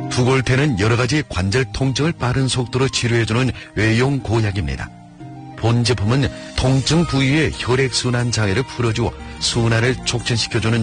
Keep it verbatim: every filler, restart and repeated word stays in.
두골테는 여러 가지 관절 통증을 빠른 속도로 치료해주는 외용 고약입니다. 본 제품은 통증 부위의 혈액순환 장애를 풀어주어 순환을 촉진시켜주는